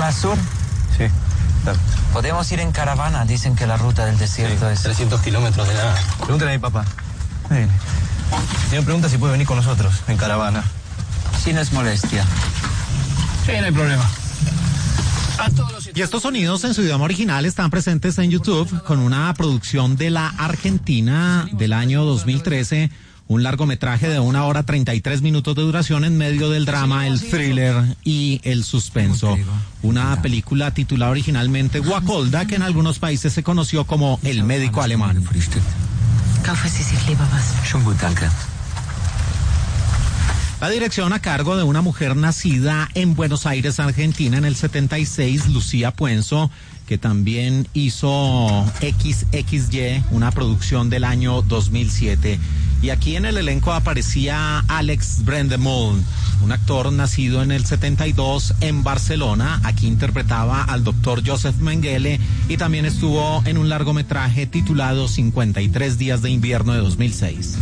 más sur? Sí, claro. Podemos ir en caravana, dicen que la ruta del desierto es... 300 kilómetros de nada. Pregúntale a mi papá. Si me pregunta si puede venir con nosotros, en caravana. Si no es molestia. Sí, no hay problema. Y estos sonidos en su idioma original están presentes en YouTube con una producción de la Argentina del año 2013, un largometraje de 1 hora 33 minutos de duración en medio del drama, el thriller y el suspenso. Una película titulada originalmente Guacolda, que en algunos países se conoció como El médico alemán. La dirección a cargo de una mujer nacida en Buenos Aires, Argentina, en el 76, Lucía Puenzo, que también hizo XXY, una producción del año 2007. Y aquí en el elenco aparecía Alex Brendemühl, un actor nacido en el 72 en Barcelona. Aquí interpretaba al doctor Joseph Mengele y también estuvo en un largometraje titulado 53 días de invierno de 2006.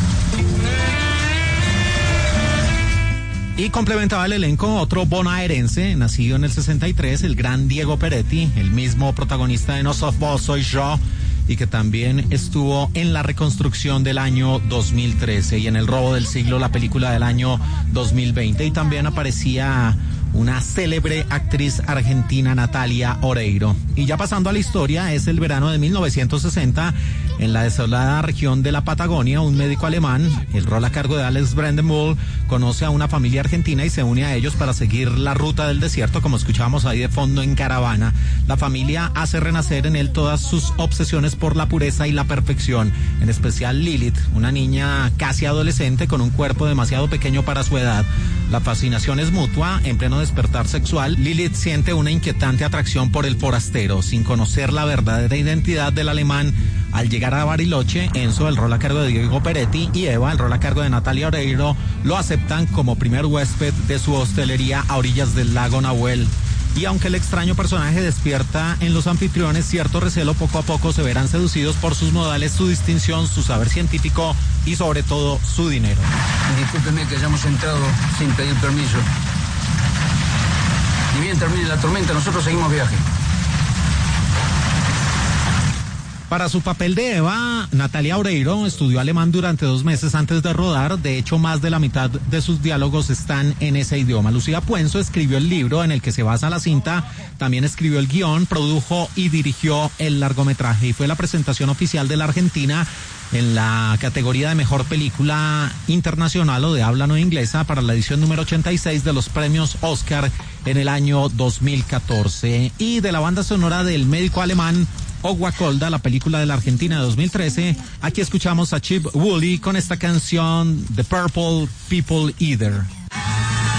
Y complementaba el elenco otro bonaerense, nacido en el 63, el gran Diego Peretti, el mismo protagonista de No sos vos, soy yo, y que también estuvo en La reconstrucción del año 2013 y en El robo del siglo, la película del año 2020. Y también aparecía una célebre actriz argentina, Natalia Oreiro. Y ya pasando a la historia, es el verano de 1960, en la desolada región de la Patagonia, un médico alemán, el rol a cargo de Alex Brendemühl, conoce a una familia argentina y se une a ellos para seguir la ruta del desierto, como escuchábamos ahí de fondo, en caravana. La familia hace renacer en él todas sus obsesiones por la pureza y la perfección, en especial Lilith, una niña casi adolescente con un cuerpo demasiado pequeño para su edad. La fascinación es mutua. En pleno despertar sexual, Lilith siente una inquietante atracción por el forastero, sin conocer la verdadera identidad del alemán. Al llegar a Bariloche, Enzo, el rol a cargo de Diego Peretti, y Eva, el rol a cargo de Natalia Oreiro, lo aceptan como primer huésped de su hostelería a orillas del lago Nahuel. Y aunque el extraño personaje despierta en los anfitriones cierto recelo, poco a poco se verán seducidos por sus modales, su distinción, su saber científico y sobre todo su dinero. Discúlpeme que hayamos entrado sin pedir permiso. Ni bien termine la tormenta, nosotros seguimos viaje. Para su papel de Eva, Natalia Oreiro estudió alemán durante 2 meses antes de rodar. De hecho, más de la mitad de sus diálogos están en ese idioma. Lucía Puenzo escribió el libro en el que se basa la cinta, también escribió el guión, produjo y dirigió el largometraje, y fue la presentación oficial de la Argentina en la categoría de mejor película internacional o de habla no inglesa para la edición número 86 de los premios Oscar en el año 2014. Y de la banda sonora del médico alemán, o Guacolda, la película de la Argentina de 2013, aquí escuchamos a Chip Woolley con esta canción The Purple People Eater.